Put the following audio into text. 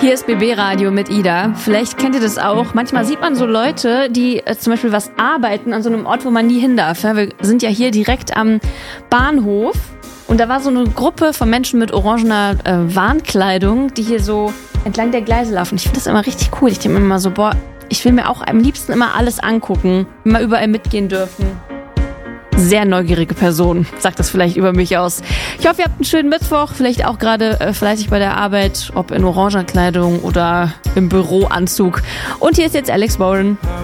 Hier ist BB Radio mit Ida. Vielleicht kennt ihr das auch. Manchmal sieht man so Leute, die zum Beispiel was arbeiten an so einem Ort, wo man nie hin darf. Ja, wir sind ja hier direkt am Bahnhof. Und da war so eine Gruppe von Menschen mit orangener Warnkleidung, die hier so entlang der Gleise laufen. Ich finde das immer richtig cool. Ich denke mir immer so, ich will mir auch am liebsten immer alles angucken, immer überall mitgehen dürfen. Sehr neugierige Person, sagt das vielleicht über mich aus. Ich hoffe, ihr habt einen schönen Mittwoch, vielleicht auch gerade fleißig bei der Arbeit, ob in oranger Kleidung oder im Büroanzug. Und hier ist jetzt Alex Warren.